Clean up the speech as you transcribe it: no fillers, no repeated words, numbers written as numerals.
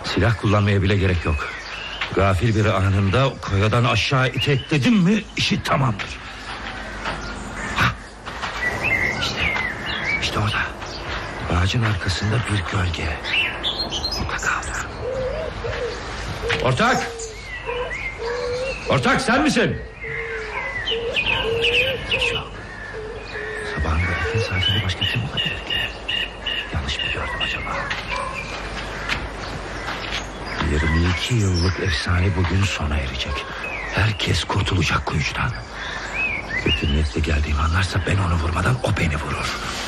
Silah kullanmaya bile gerek yok. Gafil bir anında kayadan aşağı itekledim mi işi tamamdır. İşte orada. Ağacın arkasında bir gölge. Orada kaldı. Ortak! Ortak, sen misin? Yok. Sabahın erken saatinde başka kim olabilir ki? Yanlış mı gördüm acaba? 22 yıllık efsane bugün sona erecek. Herkes kurtulacak kuyucudan. Kötü niyetle geldiğimi anlarsa ben onu vurmadan o beni vurur.